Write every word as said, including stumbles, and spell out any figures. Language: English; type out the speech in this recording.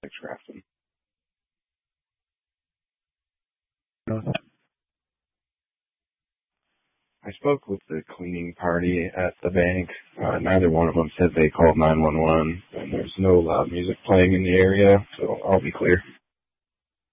Grafton. I spoke with the cleaning party at the bank. Uh, neither one of them said they called nine one one, and there's no loud music playing in the area, so I'll be clear.